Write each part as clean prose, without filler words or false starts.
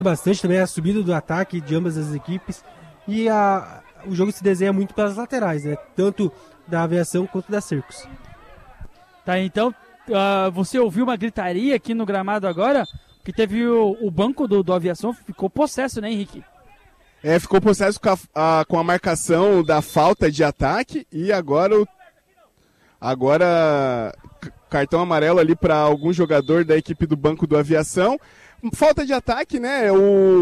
bastante também a subida do ataque de ambas as equipes e o jogo se desenha muito pelas laterais, né? Tanto da Aviação quanto da Cercos. Tá, então você ouviu uma gritaria aqui no gramado agora, que teve o banco do Aviação, ficou possesso, né, Henrique? Ficou possesso com a marcação da falta de ataque e agora cartão amarelo ali para algum jogador da equipe do banco do Aviação. Falta de ataque, né?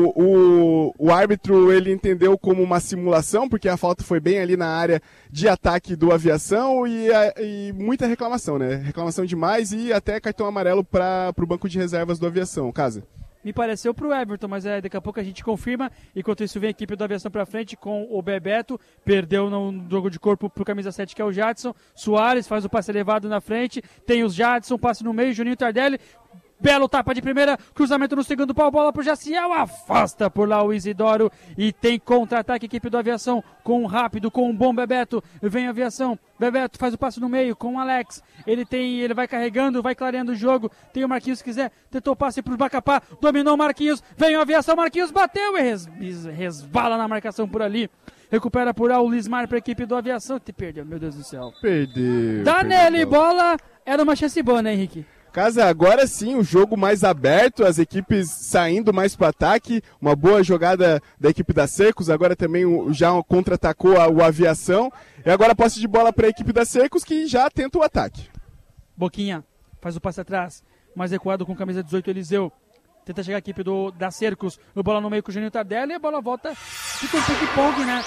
O árbitro ele entendeu como uma simulação, porque a falta foi bem ali na área de ataque do Aviação e muita reclamação, né? Reclamação demais e até cartão amarelo para o banco de reservas do Aviação. Casa? Me pareceu pro Everton, mas daqui a pouco a gente confirma. Enquanto isso vem a equipe do Aviação pra frente com o Bebeto. Perdeu no jogo de corpo pro camisa 7, que é o Jadson. Soares faz o passe elevado na frente. Tem os Jadson, passe no meio, Juninho Tardelli. Belo tapa de primeira, cruzamento no segundo pau, bola pro Jaciel, afasta por lá o Isidoro e tem contra-ataque equipe do Aviação com um rápido, com um bom Bebeto, vem a Aviação, Bebeto faz o passe no meio com o Alex, ele vai carregando, vai clareando o jogo, tem o Marquinhos se quiser, tentou o passe pro Macapá, dominou o Marquinhos, vem a Aviação, Marquinhos bateu e resvala na marcação por ali. Recupera por lá o Lismar para a equipe do Aviação, perdeu, meu Deus do céu. Perdeu. Danelli, bola, era uma chance boa, né, Henrique? Casa, agora sim, o jogo mais aberto, as equipes saindo mais para o ataque, uma boa jogada da equipe da Cercos, agora também já contra-atacou o Aviação, e agora posse de bola para a equipe da Cercos, que já tenta o ataque. Boquinha, faz o passe atrás, mais recuado com camisa 18, Eliseu, tenta chegar a equipe da Cercos, o bola no meio com o Juninho Tardelli, e a bola volta, fica um ping-pong, né?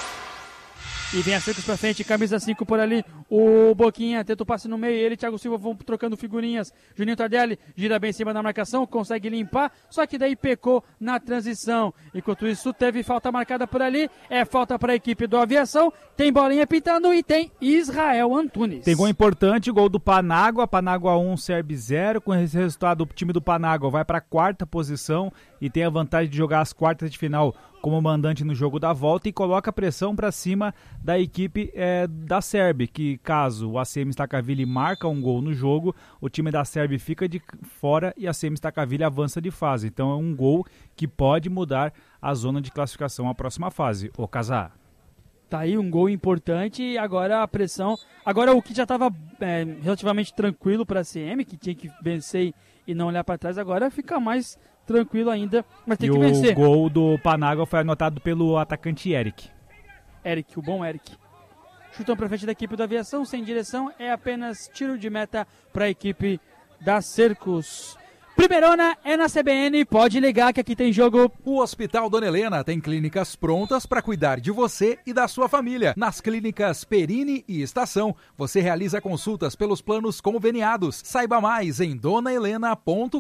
E vem a Cercos pra frente, camisa 5 por ali, o Boquinha tenta o passe no meio, ele e Thiago Silva vão trocando figurinhas, Juninho Tardelli gira bem em cima da marcação, consegue limpar, só que daí pecou na transição. Enquanto isso teve falta marcada por ali, é falta para a equipe do Aviação, tem bolinha pintando e tem Israel Antunes. Tem gol importante, gol do Panágua 1, Serb 0, com esse resultado o time do Panágua vai para a 4ª posição e tem a vantagem de jogar as quartas de final como mandante no jogo da volta e coloca pressão para cima da equipe da Serb, que caso o ACM Stacaville marca um gol no jogo, o time da Serb fica de fora e a ACM Stacaville avança de fase. Então é um gol que pode mudar a zona de classificação à próxima fase. O Casar. Tá aí um gol importante e agora a pressão... Agora o que já estava relativamente tranquilo para a ACM, que tinha que vencer e não olhar para trás, agora fica mais tranquilo ainda, mas tem que vencer. E o gol do Panágua foi anotado pelo atacante Eric. Eric, o bom Eric. Chutão para frente da equipe da Aviação, sem direção, é apenas tiro de meta para a equipe da Cercos. Primeirona é na CBN, pode ligar que aqui tem jogo. O Hospital Dona Helena tem clínicas prontas para cuidar de você e da sua família. Nas clínicas Perini e Estação, você realiza consultas pelos planos conveniados. Saiba mais em donahelena.com.br.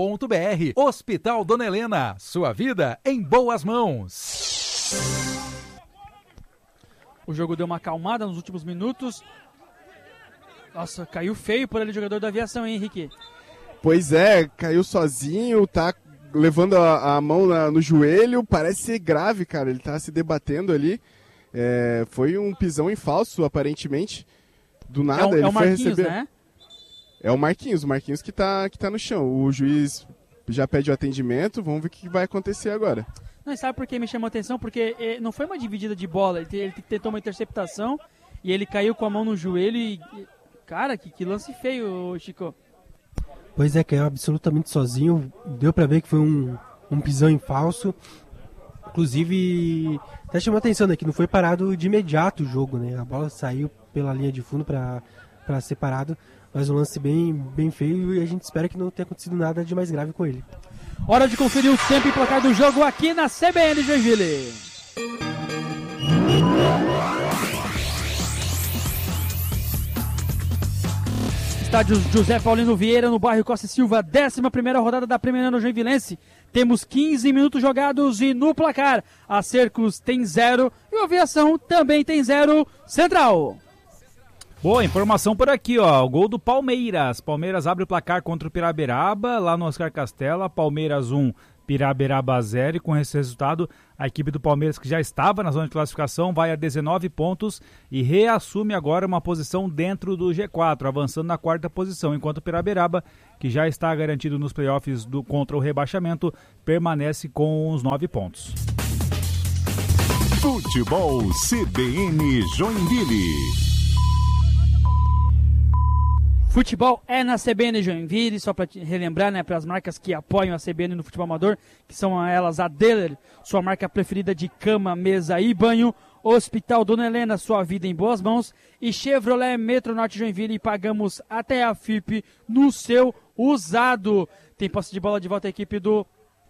Hospital Dona Helena, sua vida em boas mãos. O jogo deu uma acalmada nos últimos minutos. Nossa, caiu feio por ali o jogador da Aviação, hein, Henrique? Pois é, caiu sozinho, tá levando a mão no joelho, parece ser grave, cara, ele tá se debatendo ali. Foi um pisão em falso, aparentemente. Do nada, ele foi receber. Né? É o Marquinhos que tá no chão. O juiz já pede o atendimento, vamos ver o que vai acontecer agora. Não, sabe por que me chamou a atenção? Porque não foi uma dividida de bola, ele tentou uma interceptação e ele caiu com a mão no joelho e... Cara, que lance feio, Chico. Pois é, caiu absolutamente sozinho, deu pra ver que foi um pisão em falso. Inclusive, até chamou a atenção, né, que não foi parado de imediato o jogo, né? A bola saiu pela linha de fundo pra ser parado, mas um lance bem feio e a gente espera que não tenha acontecido nada de mais grave com ele. Hora de conferir o tempo e placar do jogo aqui na CBN Joinville. Estádio José Paulino Vieira, no bairro Costa e Silva, 11ª rodada da Primeira Joinvilense. Temos 15 minutos jogados e no placar, a Cercos tem 0 e o Aviação também tem 0. Central. Boa, informação por aqui, ó. O gol do Palmeiras. Palmeiras abre o placar contra o Piraberaba, lá no Oscar Castela. Palmeiras 1, Piraberaba 0, e com esse resultado a equipe do Palmeiras, que já estava na zona de classificação, vai a 19 pontos e reassume agora uma posição dentro do G4, avançando na 4ª posição, enquanto o Piraberaba, que já está garantido nos playoffs contra o rebaixamento, permanece com os 9 pontos. Futebol CBN Joinville. Futebol é na CBN Joinville, só para relembrar, né, para as marcas que apoiam a CBN no futebol amador, que são elas a Deller, sua marca preferida de cama, mesa e banho, Hospital Dona Helena, sua vida em boas mãos, e Chevrolet Metronorte Joinville, e pagamos até a FIP no seu usado. Tem posse de bola de volta a equipe do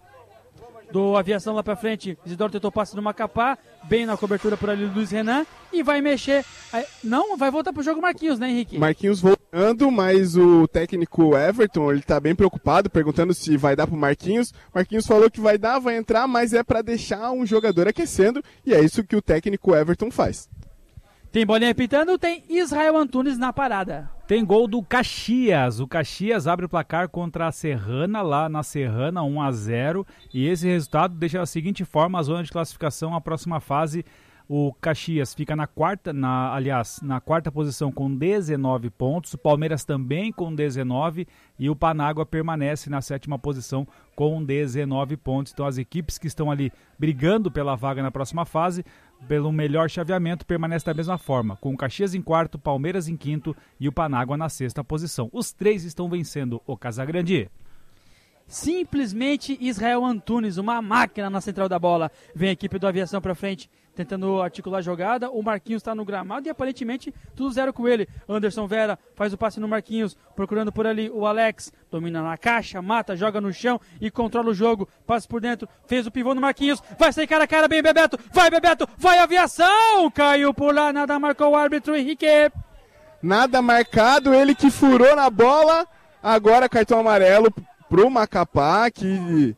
Aviação lá pra frente. Isidoro tentou passe no Macapá, bem na cobertura por ali do Luiz Renan, e vai mexer. Não, vai voltar pro jogo Marquinhos, né, Henrique? Marquinhos voltando, mas o técnico Everton, ele tá bem preocupado, perguntando se vai dar pro Marquinhos. Marquinhos falou que vai dar, vai entrar, mas é pra deixar um jogador aquecendo, e é isso que o técnico Everton faz. Tem bolinha pitando, tem Israel Antunes na parada. Tem gol do Caxias. O Caxias abre o placar contra a Serrana, lá na Serrana, 1-0. E esse resultado deixa da seguinte forma a zona de classificação, a próxima fase. O Caxias fica na quarta posição com 19 pontos. O Palmeiras também com 19. E o Panágua permanece na 7ª posição com 19 pontos. Então as equipes que estão ali brigando pela vaga na próxima fase, pelo melhor chaveamento, permanece da mesma forma, com o Caxias em 4º, Palmeiras em 5º e o Panágua na 6ª posição. Os 3 estão vencendo o Casagrande. Simplesmente Israel Antunes, uma máquina na central da bola. Vem a equipe do Aviação pra frente, tentando articular a jogada. O Marquinhos está no gramado e aparentemente tudo 0 com ele. Anderson Vera faz o passe no Marquinhos, procurando por ali o Alex. Domina na caixa, mata, joga no chão e controla o jogo. Passe por dentro, fez o pivô no Marquinhos. Vai sair cara a cara, bem Bebeto. Vai Aviação! Caiu por lá, nada marcou o árbitro Henrique. Nada marcado, ele que furou na bola. Agora cartão amarelo pro Macapá, que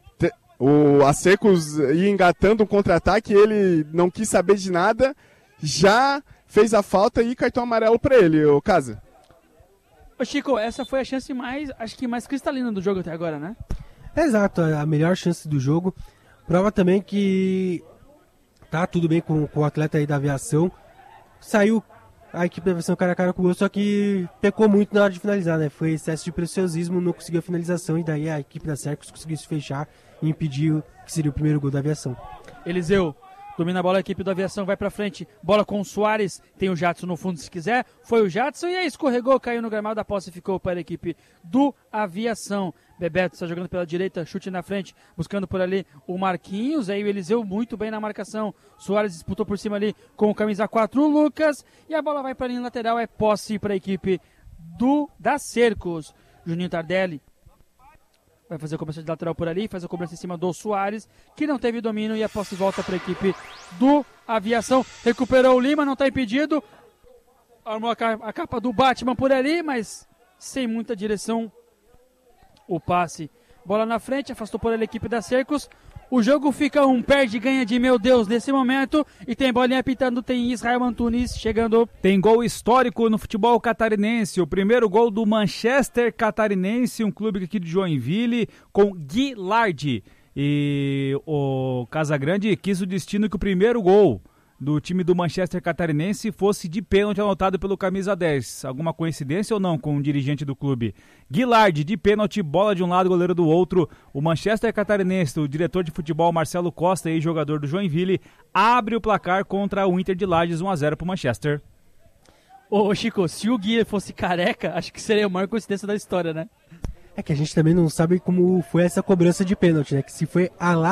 o Acercos ia engatando um contra-ataque, ele não quis saber de nada, já fez a falta e cartão amarelo para ele, o Casa. Ô Chico, essa foi a chance acho que mais cristalina do jogo até agora, né? Exato, a melhor chance do jogo. Prova também que tá tudo bem com o atleta aí da Aviação. Saiu a equipe da Aviação cara a cara com o gol, só que pecou muito na hora de finalizar, né? Foi excesso de preciosismo, não conseguiu a finalização, e daí a equipe da Cercos conseguiu se fechar e impediu que seria o primeiro gol da Aviação. Eliseu domina a bola, a equipe da Aviação vai pra frente, bola com o Soares, tem o Jadson no fundo se quiser, foi o Jadson e aí escorregou, caiu no gramado, a posse ficou para a equipe do Aviação. Bebeto está jogando pela direita, chute na frente, buscando por ali o Marquinhos, aí o Eliseu muito bem na marcação, Soares disputou por cima ali com o camisa 4, o Lucas, e a bola vai para a linha lateral, é posse para a equipe da Cercos. Juninho Tardelli vai fazer a cobrança de lateral por ali, faz a cobrança em cima do Soares, que não teve domínio, e a posse volta para a equipe do Aviação. Recuperou o Lima, não está impedido, armou a capa do Batman por ali, mas sem muita direção. O passe, bola na frente, afastou por ele a equipe da Cercos. O jogo fica perde e ganha de meu Deus nesse momento. E tem bolinha pitando, tem Israel Antunes chegando. Tem gol histórico no futebol catarinense. O primeiro gol do Manchester Catarinense, um clube aqui de Joinville, com Guilardi. E o Casagrande quis o destino que o primeiro gol do time do Manchester Catarinense fosse de pênalti anotado pelo camisa 10. Alguma coincidência ou não com o dirigente do clube? Guilardi de pênalti, bola de um lado, goleiro do outro. O Manchester Catarinense, o diretor de futebol Marcelo Costa, jogador do Joinville, abre o placar contra o Inter de Lages, 1-0 pro Manchester. Ô Chico, se o Gui fosse careca, acho que seria a maior coincidência da história, né? É que a gente também não sabe como foi essa cobrança de pênalti, né? Que se foi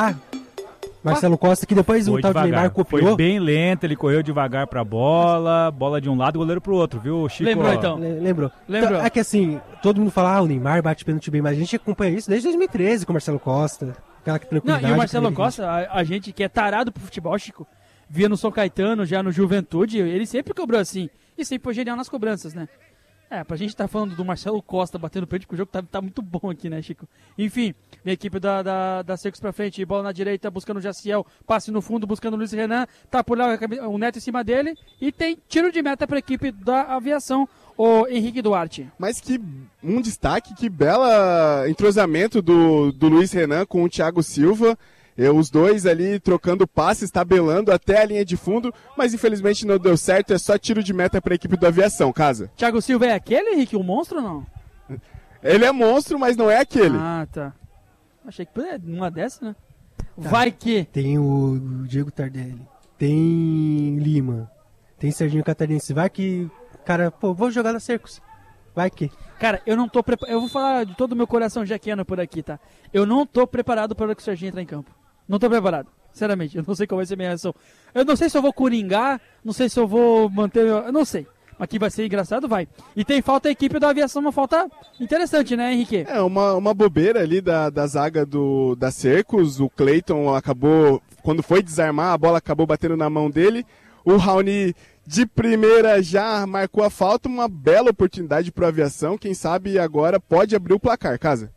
Marcelo Costa, que depois o tal de Neymar copiou. Foi bem lento, ele correu devagar pra bola de um lado, goleiro pro outro, viu, Chico? Lembrou então? Lembrou. Então, é que assim, todo mundo fala, o Neymar bate pênalti bem, mas a gente acompanha isso desde 2013 com o Marcelo Costa. Aquela tranquilidade. Não, e o Marcelo Costa, a gente que é tarado pro futebol, Chico, via no São Caetano, já no Juventude, ele sempre cobrou assim. E sempre foi genial nas cobranças, né? Pra gente tá falando do Marcelo Costa batendo pênalti, porque o jogo tá muito bom aqui, né, Chico? Enfim, a equipe da Cercos pra frente, bola na direita, buscando o Jaciel, passe no fundo, buscando o Luiz Renan, tá por lá o Neto em cima dele, e tem tiro de meta pra equipe da Aviação. o Henrique Duarte. Mas que um destaque, que bela entrosamento do Luiz Renan com o Thiago Silva. Os dois ali trocando passes, tabelando até a linha de fundo, mas infelizmente não deu certo, é só tiro de meta para a equipe do Aviação, Casa. Thiago Silva é aquele, Henrique, o monstro ou não? Ele é monstro, mas não é aquele. Ah, tá. Achei que uma dessa, né? Tá. Vai que... Tem o Diego Tardelli, tem Lima, tem Serginho Catarinense, vai que... Cara, pô, vou jogar na Cercos. Vai que... Cara, eu não tô preparado. Eu vou falar de todo o meu coração jaquiano por aqui, tá? Eu não tô preparado para que o Serginho entrar em campo. Não tô preparado. Sinceramente, eu não sei qual vai ser a minha reação. Eu não sei se eu vou coringar, não sei se eu vou manter... Eu não sei. Mas que vai ser engraçado, vai. E tem falta a equipe da Aviação, uma falta interessante, né, Henrique? É, uma bobeira ali da zaga da Cercos. O Cleiton acabou... Quando foi desarmar, a bola acabou batendo na mão dele. O Raoni... De primeira já marcou a falta, uma bela oportunidade para a Aviação. Quem sabe agora pode abrir o placar, Casa.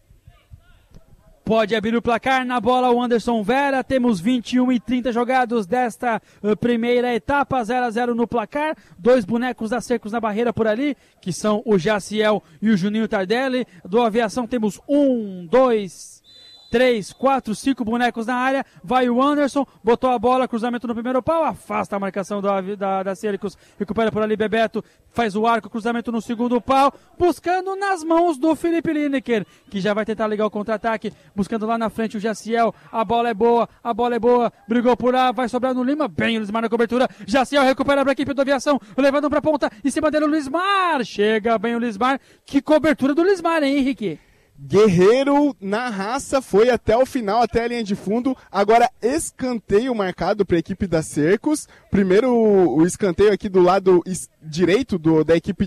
Pode abrir o placar na bola o Anderson Vera. Temos 21 e 30 jogados desta primeira etapa. 0-0 no placar. 2 bonecos da Cercos na barreira por ali, que são o Jaciel e o Juninho Tardelli. Do Aviação temos 1, 2... 3, 4, 5 bonecos na área, vai o Anderson, botou a bola, cruzamento no primeiro pau, afasta a marcação da Cercos, recupera por ali Bebeto, faz o arco, cruzamento no segundo pau, buscando nas mãos do Felipe Lineker, que já vai tentar ligar o contra-ataque, buscando lá na frente o Jaciel, a bola é boa, brigou por lá, vai sobrar no Lima, bem o Lismar na cobertura, Jaciel recupera para a equipe do Aviação, levando para a ponta, em cima dele o Lismar, chega bem o Lismar, que cobertura do Lismar, hein, Henrique? Guerreiro na raça, foi até o final, até a linha de fundo. Agora escanteio marcado para a equipe da Cercos. Primeiro o escanteio aqui do lado direito da equipe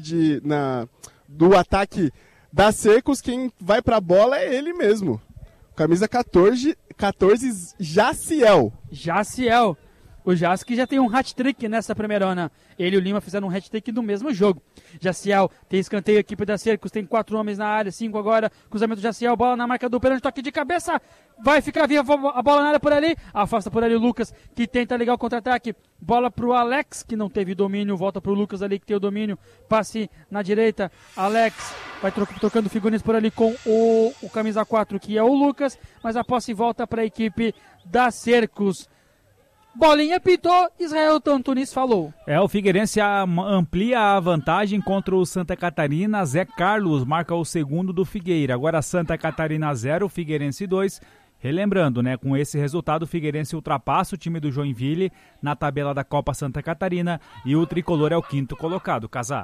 do ataque da Cercos. Quem vai para a bola é ele mesmo. Camisa 14 Jaciel. Jaciel. O Jaciel que já tem um hat-trick nessa primeirona. Ele e o Lima fizeram um hat-trick no mesmo jogo. Jaciel tem escanteio, a equipe da Cercos tem 4 homens na área, 5 agora. Cruzamento do Jaciel, bola na marca do Perante, toque de cabeça. Vai ficar viva a bola na área por ali. Afasta por ali o Lucas, que tenta ligar o contra-ataque. Bola pro Alex, que não teve domínio. Volta pro Lucas ali, que tem o domínio. Passe na direita. Alex vai trocando figurinhas por ali com o camisa 4, que é o Lucas. Mas a posse volta para a equipe da Cercos. Bolinha pitou, Israel Antunes falou. O Figueirense amplia a vantagem contra o Santa Catarina. Zé Carlos marca o segundo do Figueira. Agora Santa Catarina 0, Figueirense 2. Relembrando, né, com esse resultado o Figueirense ultrapassa o time do Joinville na tabela da Copa Santa Catarina e o tricolor é o 5º colocado. Casar.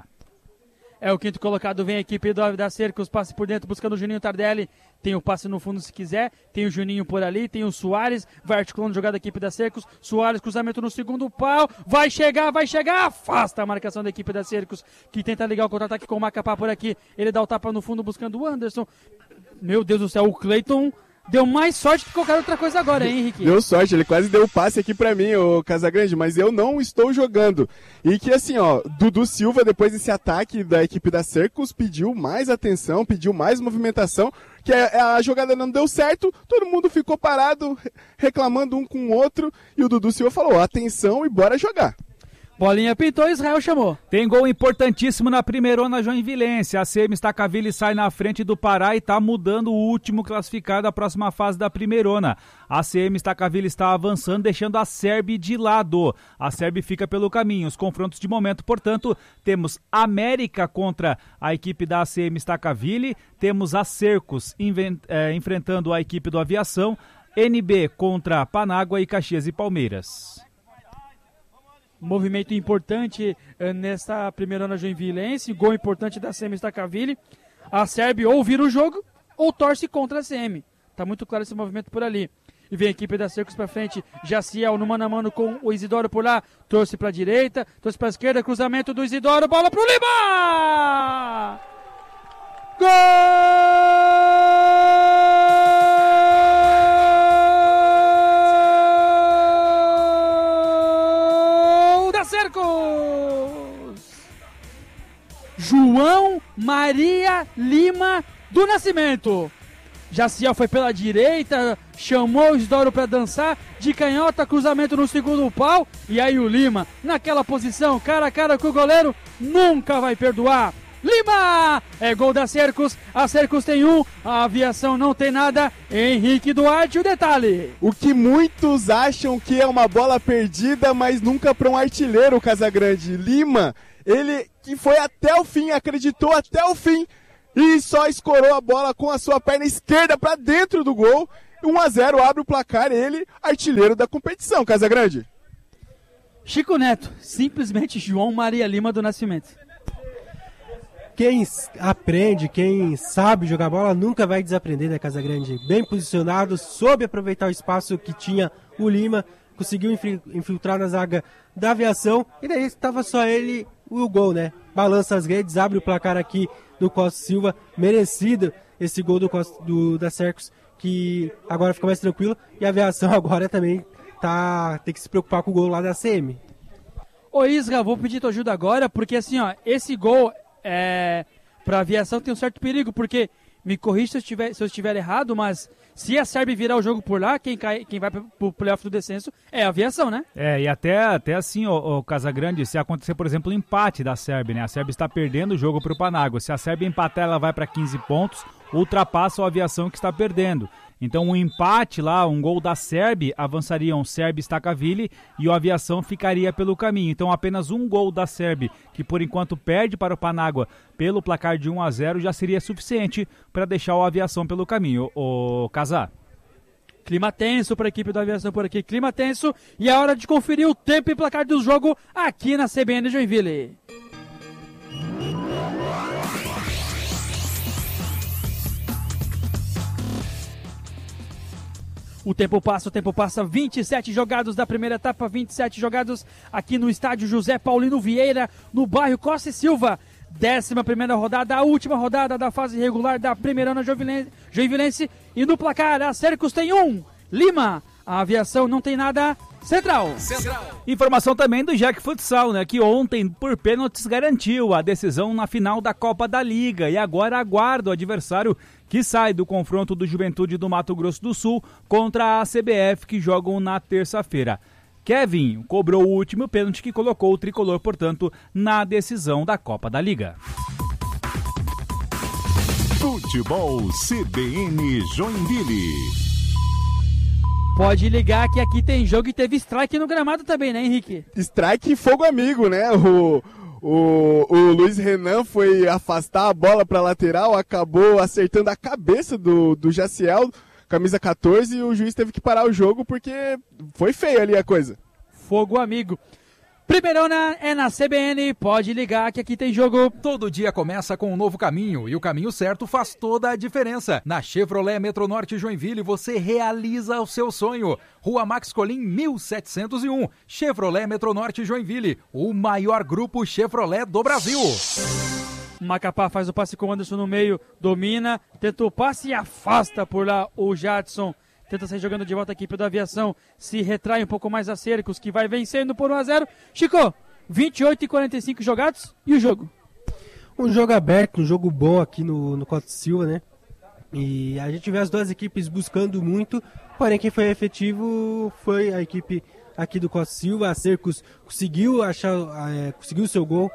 É o 5º colocado, vem a equipe da Cercos, passe por dentro buscando o Juninho Tardelli, tem o passe no fundo se quiser, tem o Juninho por ali, tem o Soares, vai articulando jogada da equipe da Cercos, Soares, cruzamento no segundo pau, vai chegar, afasta a marcação da equipe da Cercos, que tenta ligar o contra-ataque com o Macapá por aqui, ele dá o tapa no fundo buscando o Anderson, meu Deus do céu, o Cleiton deu mais sorte que qualquer outra coisa agora, hein, Henrique? Deu sorte, ele quase deu o passe aqui pra mim, ô Casagrande, mas eu não estou jogando. E que assim, ó, Dudu Silva, depois desse ataque da equipe da Cercos, pediu mais atenção, pediu mais movimentação, que a jogada não deu certo, todo mundo ficou parado, reclamando um com o outro, e o Dudu Silva falou, atenção e bora jogar. Bolinha pintou, Israel chamou. Tem gol importantíssimo na primeirona joinvilense. A CM Stacaville sai na frente do Pará e está mudando o último classificado da próxima fase da primeirona. A CM Stacaville está avançando, deixando a Serb de lado. A Serb fica pelo caminho. Os confrontos de momento, portanto, temos América contra a equipe da ACM Stacaville, temos a Cercos enfrentando a equipe do Aviação, NB contra Panágua e Caxias e Palmeiras. Movimento importante nesta primeirona joinvilense, gol importante da CM Stacaville. A Serb ou vira o jogo ou torce contra a CM. Tá muito claro esse movimento por ali. E vem a equipe da Cercos pra frente, Jaciel no mano a mano com o Isidoro por lá, torce pra direita, torce pra esquerda, cruzamento do Isidoro, bola pro Lima! Gol da Cercos! João Maria Lima do Nascimento. Jaciel foi pela direita, chamou o Isidoro para dançar, de canhota, cruzamento no segundo pau, e aí o Lima, naquela posição, cara a cara com o goleiro, nunca vai perdoar. Lima! É gol da Cercos, a Cercos tem 1, a Aviação não tem nada. Henrique Duarte, o detalhe. O que muitos acham que é uma bola perdida, mas nunca para um artilheiro, Casagrande. Lima, ele que foi até o fim, acreditou até o fim e só escorou a bola com a sua perna esquerda para dentro do gol. 1-0, abre o placar, ele, artilheiro da competição, Casagrande. Chico Neto, simplesmente João Maria Lima do Nascimento. Quem aprende, quem sabe jogar bola, nunca vai desaprender, né, Casagrande? Bem posicionado, soube aproveitar o espaço que tinha o Lima, conseguiu infiltrar na zaga da Aviação, e daí estava só ele e o gol, né? Balança as redes, abre o placar aqui do Costa Silva, merecido esse gol da Cercos, que agora fica mais tranquilo, e a Aviação agora também tem que se preocupar com o gol lá da CM. Ô Isra, vou pedir tua ajuda agora, porque assim, ó, esse gol pra Aviação tem um certo perigo, porque, me corrija se eu estiver errado, mas se a Sérvia virar o jogo por lá, quem vai pro playoff do descenso é a Aviação, né? E até assim, o Casagrande, se acontecer, por exemplo, um empate da Sérvia, né? A Sérvia está perdendo o jogo pro Panágua. Se a Sérvia empatar, ela vai para 15 pontos, ultrapassa a Aviação que está perdendo. Então um empate lá, um gol da Sérvia, avançariam Sérvia e Stakavili e o Aviação ficaria pelo caminho. Então apenas um gol da Sérvia, que por enquanto perde para o Panágua pelo placar de 1-0, já seria suficiente para deixar o Aviação pelo caminho. O Casar. Clima tenso para a equipe da Aviação por aqui, clima tenso, e é hora de conferir o tempo e placar do jogo aqui na CBN Joinville. O tempo passa, 27 jogados da primeira etapa, 27 jogados aqui no estádio José Paulino Vieira, no bairro Costa e Silva. 11ª rodada, a última rodada da fase regular da Primeirona Joinvilense. E no placar, a Cercos tem 1, Lima, a Aviação não tem nada, Central. Informação também do Jack Futsal, né, que ontem, por pênaltis, garantiu a decisão na final da Copa da Liga e agora aguarda o adversário que sai do confronto do Juventude do Mato Grosso do Sul contra a CBF, que jogam na terça-feira. Kevin cobrou o último pênalti que colocou o tricolor, portanto, na decisão da Copa da Liga. Futebol CBN Joinville. Pode ligar que aqui tem jogo e teve strike no gramado também, né, Henrique? Strike e fogo amigo, né? O Luiz Renan foi afastar a bola para lateral, acabou acertando a cabeça do Jaciel, camisa 14, e o juiz teve que parar o jogo porque foi feio ali a coisa. Fogo amigo. Primeirona é na CBN, pode ligar que aqui tem jogo. Todo dia começa com um novo caminho e o caminho certo faz toda a diferença. Na Chevrolet Metronorte Joinville você realiza o seu sonho. Rua Max Colim 1701, Chevrolet Metronorte Joinville, o maior grupo Chevrolet do Brasil. Macapá faz o passe com o Anderson no meio, domina, tenta o passe e afasta por lá o Jadson. Tenta sair jogando de volta a equipe da Aviação. Se retrai um pouco mais a Cercos, que vai vencendo por 1-0. Chico, 28 e 45 jogados e o jogo? Um jogo aberto, um jogo bom aqui no Costa Silva, né? E a gente vê as duas equipes buscando muito, porém quem foi efetivo foi a equipe aqui do Costa Silva. A Cercos conseguiu conseguiu o seu gol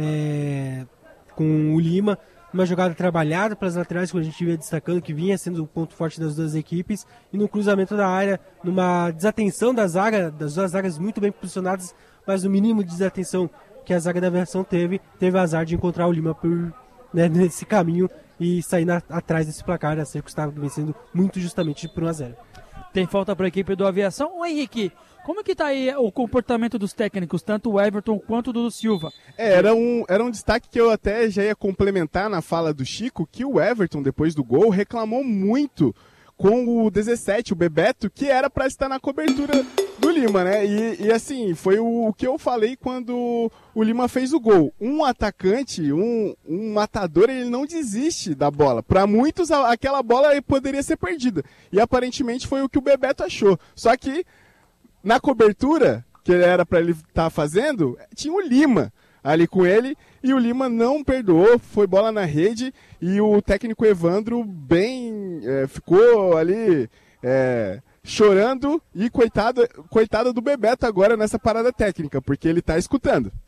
com o Lima. Uma jogada trabalhada para as laterais, como a gente vinha destacando, que vinha sendo o ponto forte das duas equipes, e no cruzamento da área, numa desatenção das duas zagas muito bem posicionadas, mas no mínimo de desatenção que a zaga da Aviação teve azar de encontrar o Lima nesse caminho e sair atrás desse placar. A Cercos estava vencendo muito justamente por 1-0. Tem falta para a equipe do Aviação. Ô Henrique, como que tá aí o comportamento dos técnicos, tanto o Everton quanto o Dudu Silva? Era um destaque que eu até já ia complementar na fala do Chico, que o Everton, depois do gol, reclamou muito com o 17, o Bebeto, que era para estar na cobertura do Lima, né? E assim, foi o que eu falei quando o Lima fez o gol. Um atacante, um matador, ele não desiste da bola. Para muitos, aquela bola poderia ser perdida. E aparentemente foi o que o Bebeto achou. Só que na cobertura, que era para ele estar fazendo, tinha o Lima ali com ele, e o Lima não perdoou, foi bola na rede, e o técnico Evandro ficou ali chorando, e coitado do Bebeto agora nessa parada técnica, porque ele está escutando.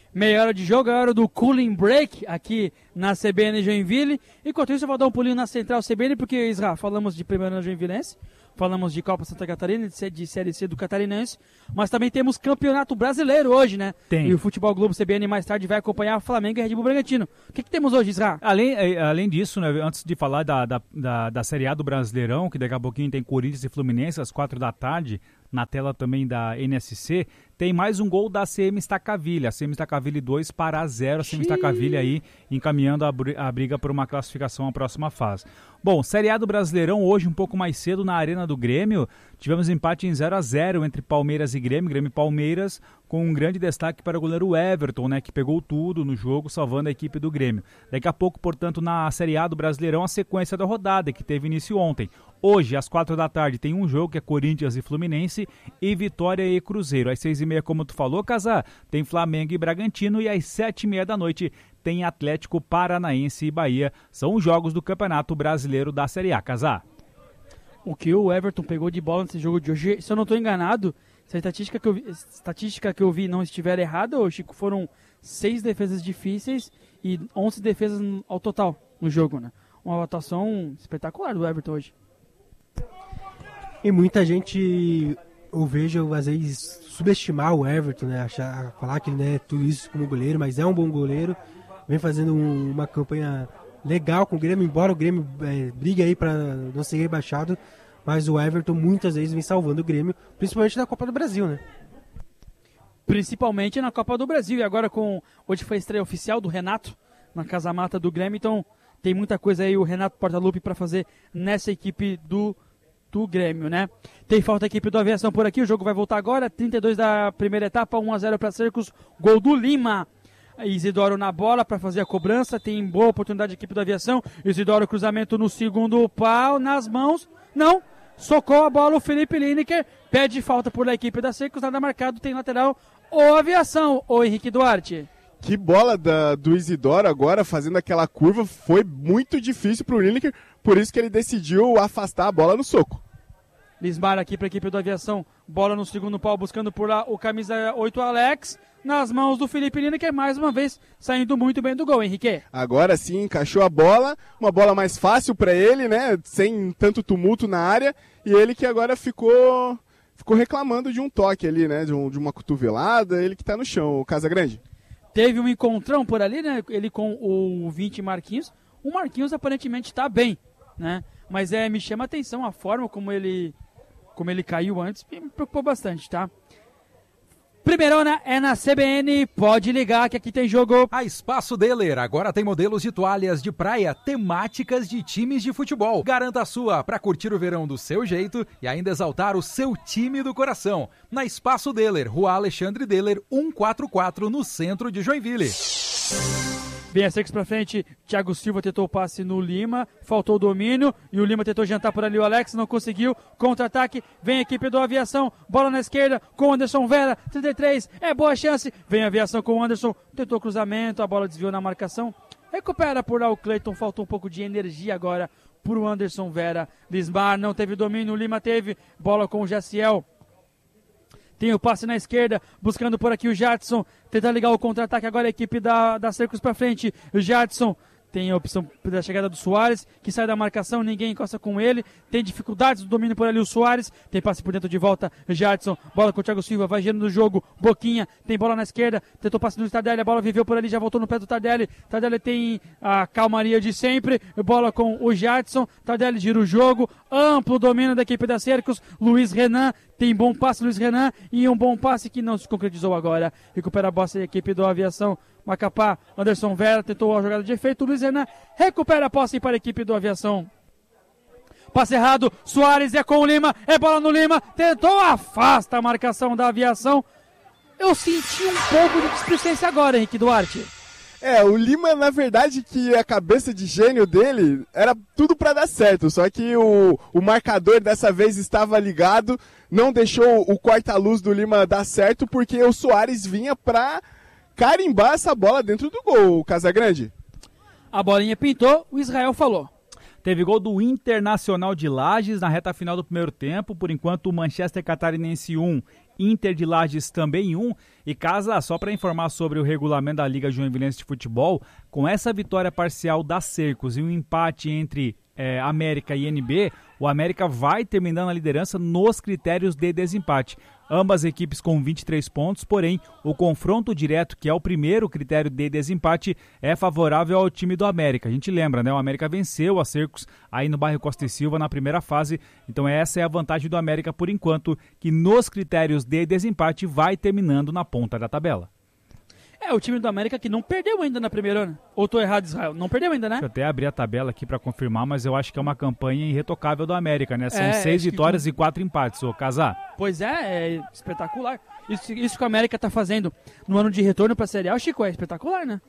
meia hora de jogo, é hora do cooling break aqui na CBN Joinville. Enquanto isso, eu vou dar um pulinho na Central CBN, porque, Isra, falamos de Primeira na Joinvilense, falamos de Copa Santa Catarina, de Série C do Catarinense, mas também temos Campeonato Brasileiro hoje, né? Tem. E o Futebol Globo CBN mais tarde vai acompanhar Flamengo e Red Bull Bragantino. O que temos hoje, Isra? Além disso, né, antes de falar da Série A do Brasileirão, que daqui a pouquinho tem Corinthians e Fluminense às 4 da tarde, na tela também da NSC, tem mais um gol da CM Stacaville. A CM Stacaville 2-0, a CM Stacaville aí encaminhando a briga por uma classificação à próxima fase. Bom, Série A do Brasileirão hoje um pouco mais cedo na Arena do Grêmio, tivemos empate em 0-0 entre Palmeiras e Grêmio e Palmeiras, com um grande destaque para o goleiro Everton, né, que pegou tudo no jogo, salvando a equipe do Grêmio. Daqui a pouco, portanto, na Série A do Brasileirão, a sequência da rodada, que teve início ontem. Hoje, às 4 da tarde, tem um jogo que é Corinthians e Fluminense e Vitória e Cruzeiro. Às 6h30, como tu falou, Casar, tem Flamengo e Bragantino, e às 7h30 da noite tem Atlético Paranaense e Bahia. São os jogos do Campeonato Brasileiro da Série A. Casar. O que o Everton pegou de bola nesse jogo de hoje, se eu não estou enganado, se a estatística que eu vi não estiver errada, Chico, foram 6 defesas difíceis e 11 defesas ao total no jogo, né? Uma atuação espetacular do Everton hoje. E muita gente, eu vejo às vezes subestimar o Everton, né? Falar que ele não é tudo isso como goleiro, mas é um bom goleiro. Vem fazendo uma campanha legal com o Grêmio, embora o Grêmio brigue aí para não ser rebaixado, mas o Everton muitas vezes vem salvando o Grêmio, principalmente na Copa do Brasil, né? Principalmente na Copa do Brasil, e agora hoje foi a estreia oficial do Renato na Casa Mata do Grêmio, então tem muita coisa aí o Renato Portaluppi para fazer nessa equipe do Grêmio, né? Tem falta a equipe do Aviação por aqui, o jogo vai voltar agora, 32 da primeira etapa, 1-0 para Cercos, gol do Lima. Isidoro na bola para fazer a cobrança, tem boa oportunidade a equipe da Aviação, Isidoro cruzamento no segundo pau, nas mãos, não, socou a bola o Felipe Lineker, pede falta por a equipe da Cercos, nada marcado, tem lateral, o Aviação, o Henrique Duarte. Que bola do Isidoro agora, fazendo aquela curva, foi muito difícil para o Lineker, por isso que ele decidiu afastar a bola no soco. Lismar aqui para a equipe do Aviação, bola no segundo pau, buscando por lá o camisa 8 Alex, nas mãos do Felipe Lineker, mais uma vez saindo muito bem do gol, Henrique. Agora sim, encaixou a bola, uma bola mais fácil para ele, né, sem tanto tumulto na área, e ele que agora ficou reclamando de um toque ali, né, de uma cotovelada, ele que tá no chão, o Casagrande. Teve um encontrão por ali, né, ele com o 20 Marquinhos, o Marquinhos aparentemente tá bem, né, mas me chama a atenção a forma como ele caiu antes, me preocupou bastante, tá? Primeirona é na CBN, pode ligar que aqui tem jogo. A Espaço Deler agora tem modelos de toalhas de praia temáticas de times de futebol. Garanta a sua para curtir o verão do seu jeito e ainda exaltar o seu time do coração. Na Espaço Deler, Rua Alexandre Deler, 144, no centro de Joinville. Vem a Cercos pra frente, Thiago Silva tentou o passe no Lima, faltou o domínio, e o Lima tentou jantar por ali o Alex, não conseguiu, contra-ataque, vem a equipe do Aviação, bola na esquerda, com o Anderson Vera, 33, é boa chance, vem a Aviação com o Anderson, tentou cruzamento, a bola desviou na marcação, recupera por lá o Cleiton, faltou um pouco de energia agora pro Anderson Vera, Lismar não teve domínio, o Lima teve, bola com o Jaciel. Tem o passe na esquerda, buscando por aqui o Jadson, tentando ligar o contra-ataque, agora a equipe da Cercos pra frente, o Jadson tem a opção da chegada do Soares, que sai da marcação, ninguém encosta com ele, tem dificuldades do domínio por ali o Soares, tem passe por dentro de volta, Jadson, bola com o Thiago Silva, vai girando no jogo, Boquinha, tem bola na esquerda, tentou passe no Tardelli, a bola viveu por ali, já voltou no pé do Tardelli, Tardelli tem a calmaria de sempre, bola com o Jadson, Tardelli gira o jogo, amplo domínio da equipe da Cercos, Luiz Renan, tem bom passe Luiz Renan e um bom passe que não se concretizou agora, recupera a bola da equipe do Aviação, Macapá, Anderson Vera tentou a jogada de efeito, Luiz Renan recupera a posse para a equipe do Aviação. Passe errado, Soares é com o Lima, é bola no Lima, tentou, afasta a marcação da Aviação. Eu senti um pouco de displicência agora, Henrique Duarte. O Lima, na verdade, que a cabeça de gênio dele era tudo para dar certo, só que o marcador dessa vez estava ligado, não deixou o corta-luz do Lima dar certo, porque o Soares vinha para carimbar essa bola dentro do gol, Casagrande. A bolinha pintou, o Israel falou. Teve gol do Internacional de Lages na reta final do primeiro tempo. Por enquanto, o Manchester Catarinense 1, Inter de Lages também 1. E casa, só para informar sobre o regulamento da Liga Joinvilense de Futebol, com essa vitória parcial da Cercos e um empate entre América e NB, o América vai terminando a liderança nos critérios de desempate. Ambas equipes com 23 pontos, porém o confronto direto, que é o primeiro critério de desempate, é favorável ao time do América. A gente lembra, né? O América venceu a Cercos aí no bairro Costa e Silva na primeira fase, então essa é a vantagem do América por enquanto, que nos critérios de desempate vai terminando na ponta da tabela. É, o time do América que não perdeu ainda na primeira, né? Ou tô errado, Israel? Não perdeu ainda, né? Deixa eu até abrir a tabela aqui para confirmar, mas eu acho que é uma campanha irretocável do América, né? São 6 vitórias e 4 empates, ô Casar. Pois é espetacular. Isso que o América tá fazendo no ano de retorno pra Série A, Chico, é espetacular, né?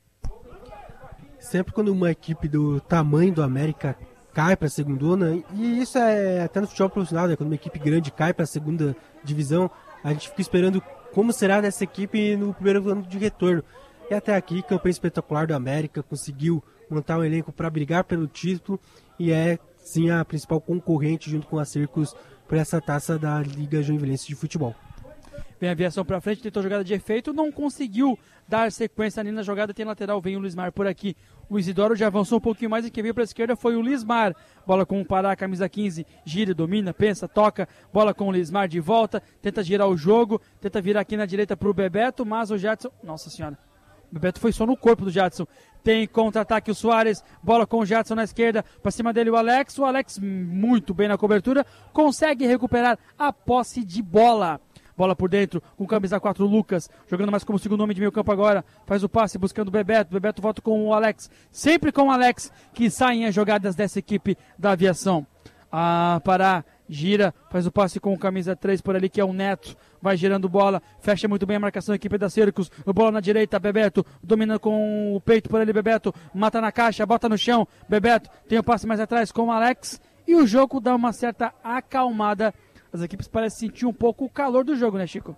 Sempre quando uma equipe do tamanho do América cai pra segundona, e isso é até no futebol profissional, né? Quando uma equipe grande cai pra segunda divisão, a gente fica esperando como será dessa equipe no primeiro ano de retorno. E até aqui, campanha espetacular do América, conseguiu montar um elenco para brigar pelo título e é sim a principal concorrente junto com a Cercos por essa taça da Liga Joinvilense de Futebol. Vem a Aviação pra frente, tentou jogada de efeito, não conseguiu dar sequência ali na jogada, tem lateral, vem o Luizmar por aqui. O Isidoro já avançou um pouquinho mais e quem veio para a esquerda foi o Luizmar. Bola com o Pará, camisa 15, gira, domina, pensa, toca. Bola com o Luizmar de volta, tenta girar o jogo, tenta virar aqui na direita para o Bebeto, mas o Jadson... Nossa senhora, o Bebeto foi só no corpo do Jadson. Tem contra-ataque o Soares, bola com o Jadson na esquerda, para cima dele o Alex muito bem na cobertura, consegue recuperar a posse de bola. Bola por dentro, com camisa 4, Lucas, jogando mais como segundo homem de meio campo agora, faz o passe buscando o Bebeto, Bebeto volta com o Alex, sempre com o Alex, que saem as jogadas dessa equipe da Aviação. Pará, gira, faz o passe com o camisa 3 por ali, que é o Neto, vai girando bola, fecha muito bem a marcação da equipe da Cercos, bola na direita, Bebeto, domina com o peito por ali, Bebeto, mata na caixa, bota no chão, Bebeto, tem o passe mais atrás com o Alex, e o jogo dá uma certa acalmada. As equipes parecem sentir um pouco o calor do jogo, né, Chico?